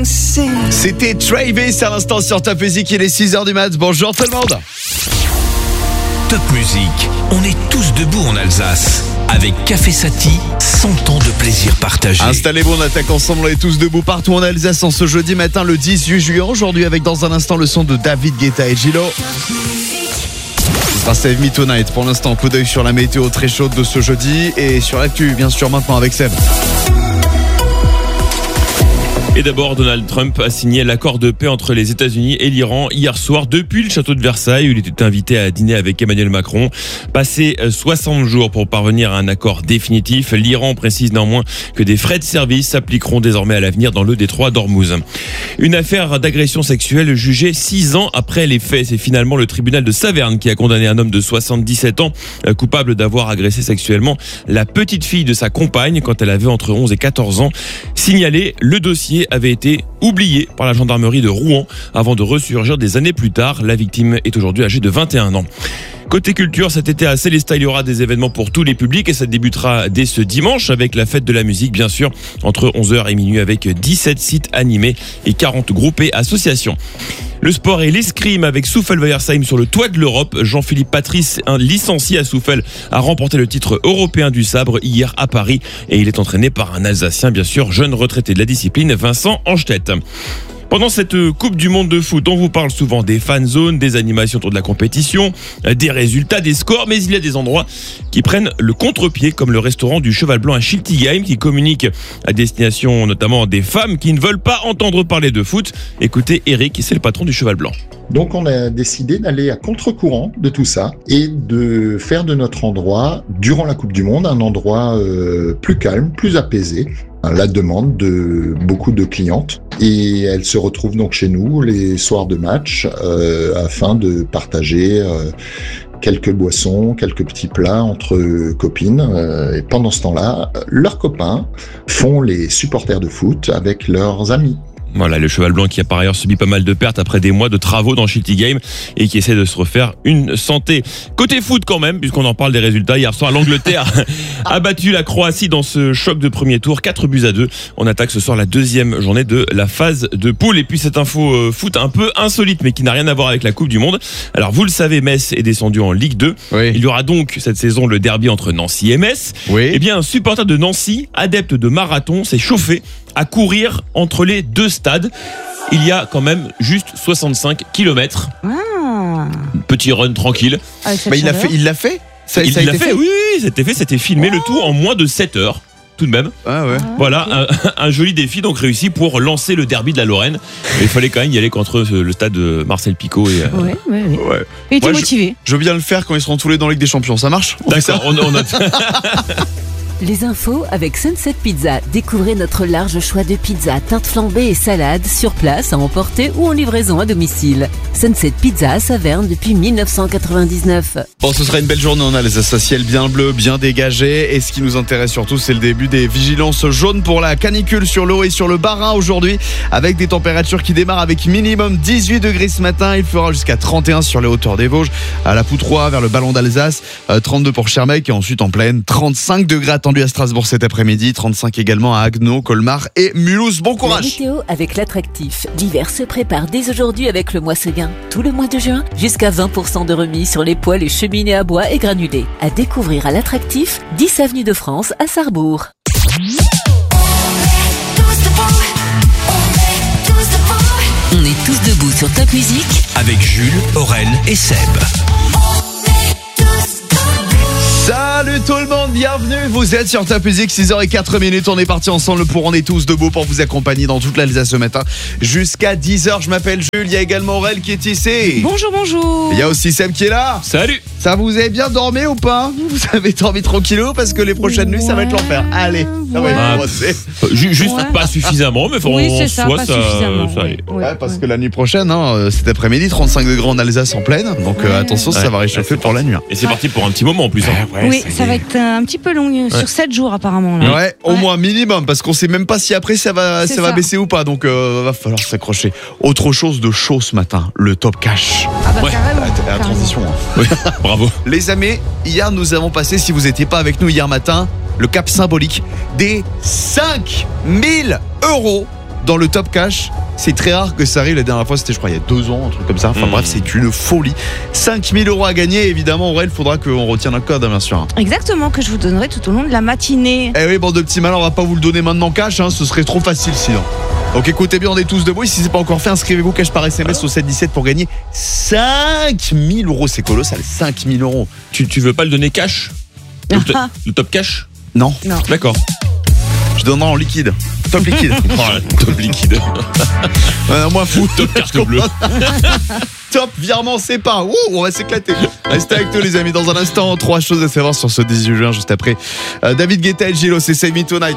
C'était Travis à l'instant sur Top Music, il est 6h du mat. Bonjour tout le monde. Top Music, on est tous debout en Alsace. Avec Café Sati, 100 ans de plaisir partagé. Installez-vous, on attaque ensemble, on est tous debout partout en Alsace en ce jeudi matin le 18 juin. Aujourd'hui avec dans un instant le son de David Guetta et Gilo. Ce sera Save Me Tonight. Pour l'instant, coup d'œil sur la météo très chaude de ce jeudi et sur l'actu bien sûr maintenant avec Seb. Et d'abord, Donald Trump a signé l'accord de paix entre les États-Unis et l'Iran hier soir depuis le château de Versailles où il était invité à dîner avec Emmanuel Macron. Passé 60 jours pour parvenir à un accord définitif, l'Iran précise néanmoins que des frais de service s'appliqueront désormais à l'avenir dans le détroit d'Ormuz. Une affaire d'agression sexuelle jugée 6 ans après les faits. C'est finalement le tribunal de Saverne qui a condamné un homme de 77 ans coupable d'avoir agressé sexuellement la petite fille de sa compagne quand elle avait entre 11 et 14 ans. Signalé, le dossier avait été oublié par la gendarmerie de Rouen avant de ressurgir des années plus tard. La victime est aujourd'hui âgée de 21 ans. Côté culture, cet été à Célestat, il y aura des événements pour tous les publics et ça débutera dès ce dimanche avec la fête de la musique, bien sûr, entre 11h et minuit avec 17 sites animés et 40 groupes et associations. Le sport et l'escrime avec Souffel-Weiersheim sur le toit de l'Europe. Jean-Philippe Patrice, un licencié à Souffel, a remporté le titre européen du sabre hier à Paris et il est entraîné par un Alsacien, bien sûr, jeune retraité de la discipline, Vincent Anstedt. Pendant cette Coupe du Monde de foot, on vous parle souvent des fan zones, des animations autour de la compétition, des résultats, des scores, mais il y a des endroits qui prennent le contre-pied, comme le restaurant du Cheval Blanc à Schiltigheim, qui communique à destination notamment des femmes qui ne veulent pas entendre parler de foot. Écoutez Eric, c'est le patron du Cheval Blanc. Donc on a décidé d'aller à contre-courant de tout ça et de faire de notre endroit, durant la Coupe du Monde, un endroit plus calme, plus apaisé, à la demande de beaucoup de clientes. Et elles se retrouvent donc chez nous les soirs de match afin de partager quelques boissons, quelques petits plats entre copines. Et pendant ce temps-là, leurs copains font les supporters de foot avec leurs amis. Voilà, le Cheval Blanc qui a par ailleurs subi pas mal de pertes après des mois de travaux dans Schiltigheim et qui essaie de se refaire une santé. Côté foot quand même, puisqu'on en parle des résultats. Hier soir, l'Angleterre a battu la Croatie dans ce choc de premier tour, 4-2. On attaque ce soir la deuxième journée de la phase de poule. Et puis cette info foot un peu insolite, mais qui n'a rien à voir avec la Coupe du Monde. Alors vous le savez, Metz est descendu en Ligue 2. Oui. Il y aura donc cette saison le derby entre Nancy et Metz. Oui. Eh bien, un supporter de Nancy, adepte de marathon, s'est chauffé à courir entre les deux stades. Il y a quand même juste 65 km. Ah. Petit run tranquille. Mais il l'a fait. Ça a été fait. Oui, c'était filmé le tout en moins de 7 heures. Tout de même. Ah ouais. Voilà, un joli défi donc réussi pour lancer le derby de la Lorraine. Mais il fallait quand même y aller contre le stade de Marcel Picot. Et, ouais. Et t'es motivé. Je veux bien le faire quand ils seront tous les dans la Ligue des Champions. Ça marche ? D'accord, on a... Les infos avec Sunset Pizza. Découvrez notre large choix de pizzas, tartes flambées et salades sur place à emporter ou en livraison à domicile. Sunset Pizza à Saverne depuis 1999. Bon, ce sera une belle journée en Alsace, un ciel bien bleu, bien dégagé. Et ce qui nous intéresse surtout, c'est le début des vigilances jaunes pour la canicule sur l'eau et sur le Bas-Rhin aujourd'hui, avec des températures qui démarrent avec minimum 18 degrés ce matin. Il fera jusqu'à 31 sur les hauteurs des Vosges, à la Poutroie, vers le Ballon d'Alsace, 32 pour Schaerbeek et ensuite en plaine, 35 degrés attendu à Strasbourg cet après-midi, 35 également à Haguenau, Colmar et Mulhouse. Bon courage. La météo avec l'attractif. L'hiver se prépare dès aujourd'hui avec le mois Seguin. Tout le mois de juin, jusqu'à 20% de remise sur les poêles et cheminées à bois et granulés. À découvrir à l'attractif, 10 avenue de France à Sarrebourg. On est tous debout sur Top Music avec Jules, Aurel et Seb. Salut tout le monde, bienvenue, vous êtes sur Top Music, 6h04, on est parti ensemble pour On est tous debout pour vous accompagner dans toute l'Alsace ce matin jusqu'à 10h. Je m'appelle Jules, il y a également Aurel qui est ici. Bonjour. Il y a aussi Seb qui est là. Salut. Ça vous avez bien dormi ou pas ? Vous avez dormi tranquillou parce que les prochaines nuits ça va être l'enfer. Allez, ça va être commencé. Juste pas suffisamment, mais oui, c'est ça, pas suffisamment. Ça allait. Ouais, parce que la nuit prochaine, cet après-midi, 35 degrés en Alsace en pleine. Donc attention, ça va réchauffer pour la nuit. Et c'est parti pour un petit moment en plus. Oui, ça va être un petit peu long, sur 7 jours apparemment. Là. Ouais, au moins minimum, parce qu'on sait même pas si après ça va baisser ou pas. Donc va falloir s'accrocher. Autre chose de chaud ce matin, le top cash. Ah bah carrément. La transition. Oui, bravo. Les amis, hier nous avons passé, si vous n'étiez pas avec nous hier matin, le cap symbolique des 5 000 € dans le top cash. C'est très rare que ça arrive. La dernière fois, c'était, je crois, il y a 2 ans, un truc comme ça. Enfin bref, c'est une folie. 5 000 € à gagner. Évidemment, Aurel, il faudra qu'on retienne un code, bien sûr. Exactement, que je vous donnerai tout au long de la matinée. Eh oui, bande de petits malins, on va pas vous le donner maintenant cash, ce serait trop facile sinon. Donc écoutez bien, on est tous debout. Et si c'est pas encore fait, inscrivez-vous cash par SMS au 717 pour gagner 5 000 €. C'est colossal, 5 000 €. Tu veux pas le donner cash le top cash? Non. D'accord. Je donnerai en liquide. Top liquide. Top liquide. Moi fou. Top carte bleue. Top virement, c'est pas. Ouh, on va s'éclater. Restez avec nous les amis. Dans un instant, 3 choses à savoir sur ce 18 juin juste après. David Guetta et Gillo, c'est Save Me Tonight.